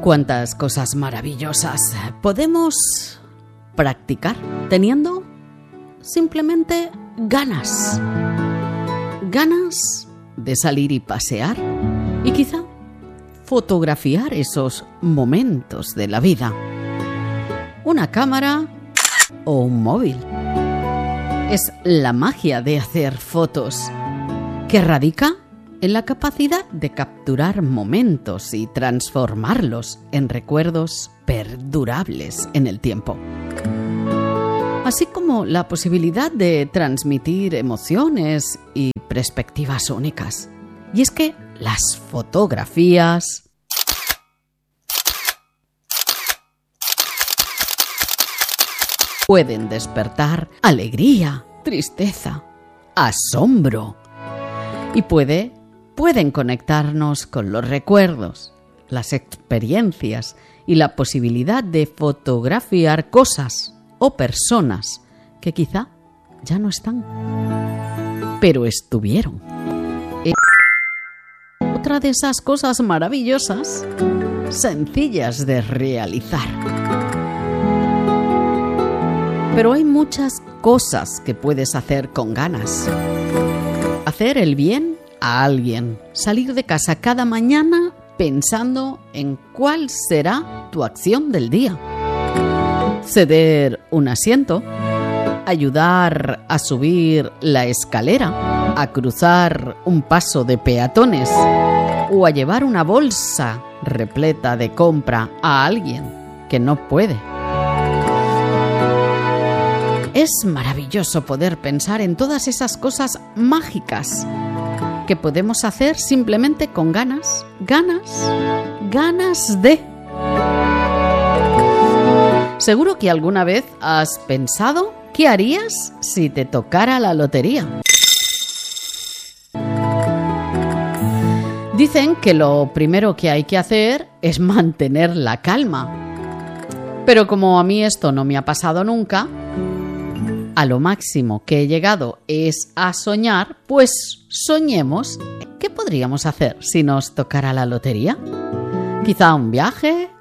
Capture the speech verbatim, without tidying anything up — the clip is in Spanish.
Cuántas cosas maravillosas podemos practicar teniendo simplemente ganas. Ganas de salir y pasear y quizá fotografiar esos momentos de la vida. Una cámara o un móvil. Es la magia de hacer fotos, que radica en la capacidad de capturar momentos y transformarlos en recuerdos perdurables en el tiempo. Así como la posibilidad de transmitir emociones y perspectivas únicas. Y es que las fotografías pueden despertar alegría, tristeza, asombro y puede, pueden conectarnos con los recuerdos, las experiencias y la posibilidad de fotografiar cosas o personas que quizá ya no están, pero estuvieron. Es otra de esas cosas maravillosas, sencillas de realizar. Pero hay muchas cosas que puedes hacer con ganas. Hacer el bien a alguien. Salir de casa cada mañana pensando en cuál será tu acción del día. Ceder un asiento. Ayudar a subir la escalera. A cruzar un paso de peatones. O a llevar una bolsa repleta de compra a alguien que no puede. Es maravilloso poder pensar en todas esas cosas mágicas que podemos hacer simplemente con ganas, ganas, ganas de. Seguro que alguna vez has pensado qué harías si te tocara la lotería. Dicen que lo primero que hay que hacer es mantener la calma. Pero como a mí esto no me ha pasado nunca, a lo máximo que he llegado es a soñar, pues soñemos. ¿Qué podríamos hacer si nos tocara la lotería? Quizá un viaje,